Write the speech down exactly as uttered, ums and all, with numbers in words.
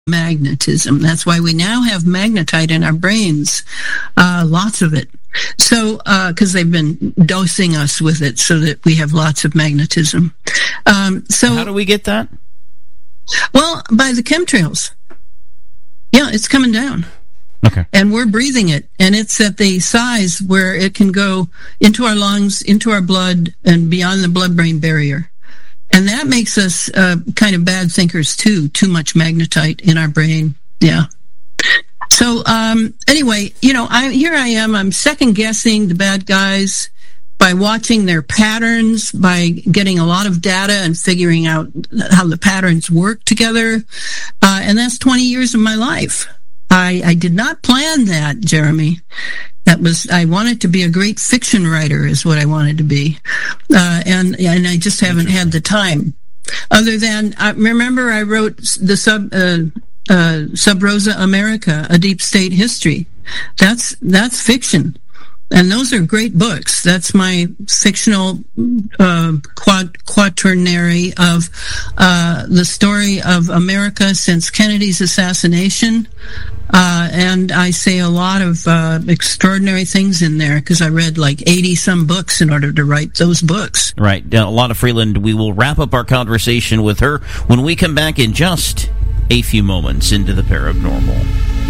magnetism. That's why we now have magnetite in our brains, uh, lots of it. So, because uh, they've been dosing us with it so that we have lots of magnetism. Um, so, how do we get that? Well, by the chemtrails. Yeah, it's coming down. Okay. And we're breathing it, and it's at the size where it can go into our lungs, into our blood, and beyond the blood-brain barrier. And that makes us uh, kind of bad thinkers, too. Too much magnetite in our brain. Yeah. So, um, anyway, you know, I, here I am. I'm second-guessing the bad guys by watching their patterns, by getting a lot of data and figuring out how the patterns work together. Uh, and that's twenty years of my life. I, I did not plan that, Jeremy. That was, I wanted to be a great fiction writer is what I wanted to be. Uh, and, and I just haven't had the time. Other than, I remember I wrote the sub, uh, uh, Sub Rosa America, A Deep State History. That's, that's fiction. And those are great books. That's my fictional uh, quad, quaternary of uh, the story of America since Kennedy's assassination. Uh, and I say a lot of uh, extraordinary things in there because I read like eighty-some books in order to write those books. Right. Uh, Lana Freeland, we will wrap up our conversation with her when we come back in just a few moments into the paranormal.